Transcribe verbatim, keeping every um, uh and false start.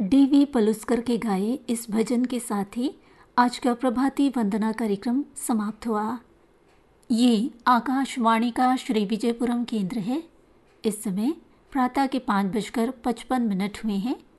DV Paluskar के गाए इस भजन के साथ ही आज का प्रभाती वंदना कार्यक्रम समाप्त हुआ। ये आकाशवाणी का श्री विजयपुरम केंद्र है। इस समय प्रातः के पाँच बजकर पचपन मिनट हुए हैं।